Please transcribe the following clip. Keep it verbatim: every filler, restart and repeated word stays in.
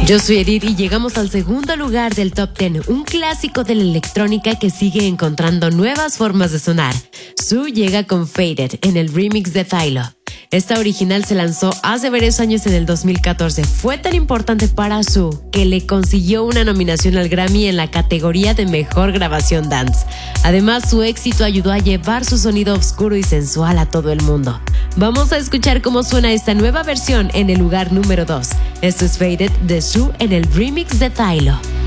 Yo soy Edith y llegamos al segundo lugar del Top diez, un clásico de la electrónica que sigue encontrando nuevas formas de sonar. Sue llega con Faded en el remix de Tylo. Esta original se lanzó hace varios años en el dos mil catorce. Fue tan importante para Sue que le consiguió una nominación al Grammy en la categoría de Mejor Grabación Dance. Además, su éxito ayudó a llevar su sonido oscuro y sensual a todo el mundo. Vamos a escuchar cómo suena esta nueva versión en el lugar número dos. Esto es Faded de Sue en el remix de Tylo.